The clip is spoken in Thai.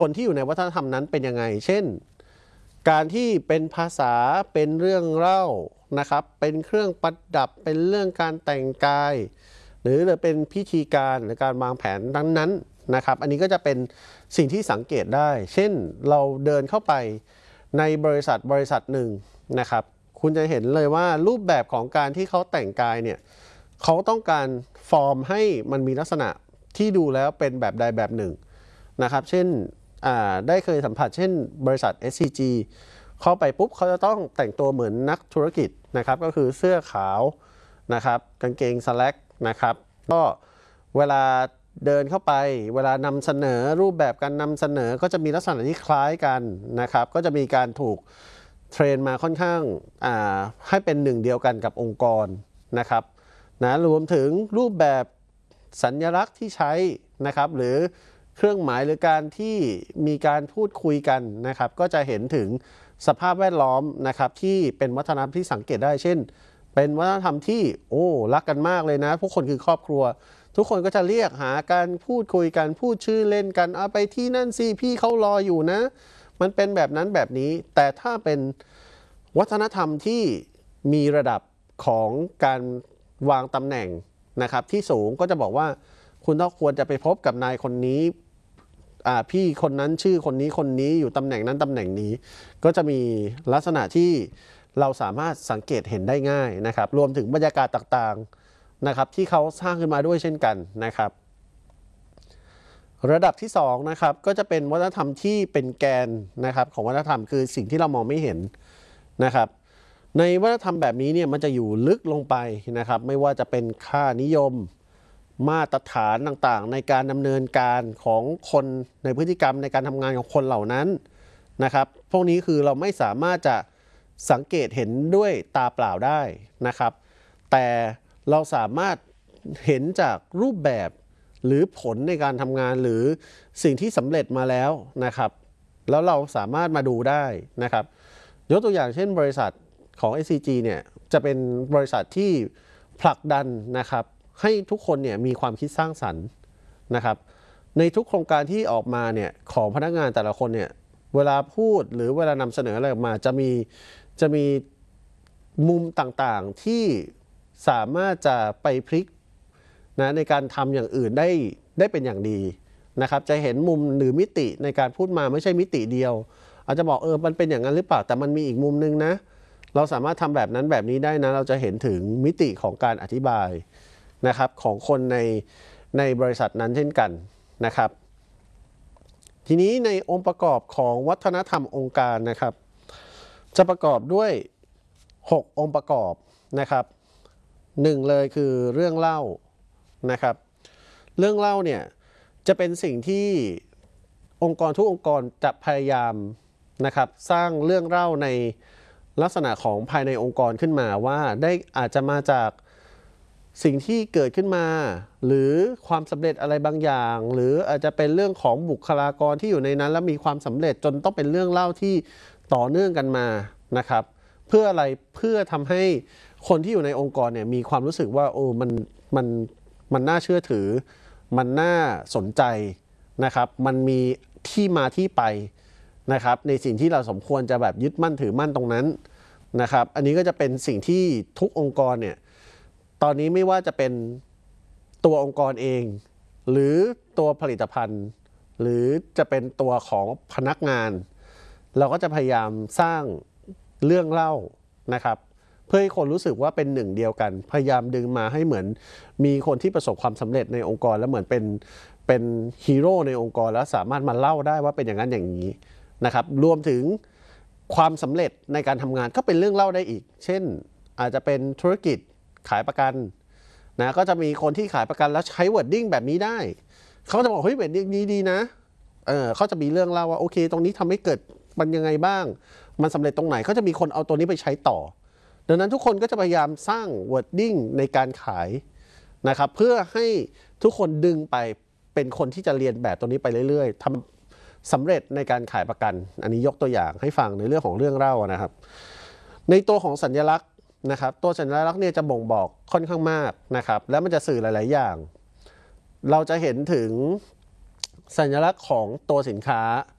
คนที่อยู่ในวัฒนธรรมนั้นเป็นยังไงเช่นการที่เป็นภาษาเป็นเรื่องเล่านะครับเป็นเครื่องประดับเป็นเรื่องการแต่งกายหรือเป็นพิธีการหรือการวางแผนนั้นๆนะครับอันนี้ก็จะเป็นสิ่งที่สังเกตได้เช่นเราเดินเข้าไปในบริษัทหนึ่งนะครับคุณจะเห็นเลยว่ารูปแบบของการที่เขาแต่งกายเนี่ยเขาต้องการฟอร์มให้มันมีลักษณะที่ดูแล้วเป็นแบบใดแบบหนึ่งนะครับเช่นได้เคยสัมผัสเช่นบริษัท SCG เข้าไปปุ๊บเขาจะต้องแต่งตัวเหมือนนักธุรกิจนะครับก็คือเสื้อขาวนะครับกางเกงสแล็กนะครับก็เวลาเดินเข้าไปเวลานำเสนอรูปแบบการนำเสนอก็จะมีลักษณะที่คล้ายกันนะครับก็จะมีการถูกเทรนมาค่อนข้างให้เป็นหนึ่งเดียวกันกับองค์กรนะครับนะรวมถึงรูปแบบสัญลักษณ์ที่ใช้นะครับหรือเครื่องหมายหรือการที่มีการพูดคุยกันนะครับก็จะเห็นถึงสภาพแวดล้อมนะครับที่เป็นวัฒนธรรมที่สังเกตได้เช่นเป็นวัฒนธรรมที่รักกันมากเลยนะพวกคนคือครอบครัวทุกคนก็จะเรียกหาการพูดคุยกันพูดชื่อเล่นกันเอาไปที่นั่นสิพี่เขารออยู่นะมันเป็นแบบนั้นแบบนี้แต่ถ้าเป็นวัฒนธรรมที่มีระดับของการวางตำแหน่งนะครับที่สูงก็จะบอกว่าคุณต้องควรจะไปพบกับนายคนนี้พี่คนนั้นชื่อคนนี้อยู่ตำแหน่งนั้นตำแหน่งนี้ก็จะมีลักษณะที่เราสามารถสังเกตเห็นได้ง่ายนะครับรวมถึงบรรยากาศต่างๆนะครับที่เขาสร้างขึ้นมาด้วยเช่นกันนะครับระดับที่2นะครับก็จะเป็นวัฒนธรรมที่เป็นแกนนะครับของวัฒนธรรมคือสิ่งที่เรามองไม่เห็นนะครับในวัฒนธรรมแบบนี้เนี่ยมันจะอยู่ลึกลงไปนะครับไม่ว่าจะเป็นค่านิยมมาตรฐานต่างๆในการดำเนินการของคนในพฤติกรรมในการทำงานของคนเหล่านั้นนะครับพวกนี้คือเราไม่สามารถจะสังเกตเห็นด้วยตาเปล่าได้นะครับแต่เราสามารถเห็นจากรูปแบบหรือผลในการทำงานหรือสิ่งที่สำเร็จมาแล้วนะครับแล้วเราสามารถมาดูได้นะครับยกตัวอย่างเช่นบริษัทของ SCG เนี่ยจะเป็นบริษัทที่ผลักดันนะครับให้ทุกคนเนี่ยมีความคิดสร้างสรรค์นะครับในทุกโครงการที่ออกมาเนี่ยของพนักงานแต่ละคนเนี่ยเวลาพูดหรือเวลานำเสนออะไรออกมาจะมีมุมต่างๆที่สามารถจะไปพลิกนะในการทำอย่างอื่นได้เป็นอย่างดีนะครับจะเห็นมุมหรือมิติในการพูดมาไม่ใช่มิติเดียวอาจจะบอกมันเป็นอย่างนั้นหรือเปล่าแต่มันมีอีกมุมนึงนะเราสามารถทำแบบนั้นแบบนี้ได้นะเราจะเห็นถึงมิติของการอธิบายนะครับของคนในบริษัทนั้นเช่นกันนะครับทีนี้ในองค์ประกอบของวัฒนธรรมองค์การนะครับจะประกอบด้วย6องค์ประกอบนะครับ1เลยคือเรื่องเล่านะครับเรื่องเล่าเนี่ยจะเป็นสิ่งที่องค์กรทุกองค์กรจะพยายามนะครับสร้างเรื่องเล่าในลักษณะของภายในองค์กรขึ้นมาว่าได้อาจจะมาจากสิ่งที่เกิดขึ้นมาหรือความสำเร็จอะไรบางอย่างหรืออาจจะเป็นเรื่องของบุคลากรที่อยู่ในนั้นแล้วมีความสำเร็จจนต้องเป็นเรื่องเล่าที่ต่อเนื่องกันมานะครับเพื่ออะไรเพื่อทำให้คนที่อยู่ในองค์กรเนี่ยมีความรู้สึกว่ามันน่าเชื่อถือมันน่าสนใจนะครับมันมีที่มาที่ไปนะครับในสิ่งที่เราสมควรจะแบบยึดมั่นถือมั่นตรงนั้นนะครับอันนี้ก็จะเป็นสิ่งที่ทุกองค์กรเนี่ยตอนนี้ไม่ว่าจะเป็นตัวองค์กรเองหรือตัวผลิตภัณฑ์หรือจะเป็นตัวของพนักงานเราก็จะพยายามสร้างเรื่องเล่านะครับเพื่อให้คนรู้สึกว่าเป็นหนึ่งเดียวกันพยายามดึงมาให้เหมือนมีคนที่ประสบความสำเร็จในองค์กรแล้วเหมือนเป็นฮีโร่ในองค์กรแล้วสามารถมาเล่าได้ว่าเป็นอย่างนั้นอย่างนี้นะครับรวมถึงความสำเร็จในการทำงานก็เป็นเรื่องเล่าได้อีกเช่นอาจจะเป็นธุรกิจขายประกันนะก็จะมีคนที่ขายประกันแล้วใช้วอร์ดดิ้งแบบนี้ได้เขาจะบอกเฮ้ยวอร์ดดิ้งนี้ดีนะเขาจะมีเรื่องเล่าว่าโอเคตรงนี้ทำให้เกิดมันยังไงบ้างมันสำเร็จตรงไหนเขาจะมีคนเอาตัวนี้ไปใช้ต่อดังนั้นทุกคนก็จะพยายามสร้างวอร์ดดิ้งในการขายนะครับเพื่อให้ทุกคนดึงไปเป็นคนที่จะเรียนแบบตัวนี้ไปเรื่อยๆทำสำเร็จในการขายประกันอันนี้ยกตัวอย่างให้ฟังในเรื่องของเรื่องเล่านะครับในตัวของสัญลักษณ์นะครับตัวสัญลักษณ์เนี่ยจะบ่งบอกค่อนข้างมากนะครับแล้วมันจะสื่อหลายๆอย่างเราจะเห็นถึงสัญลักษณ์ของตัวสินค้า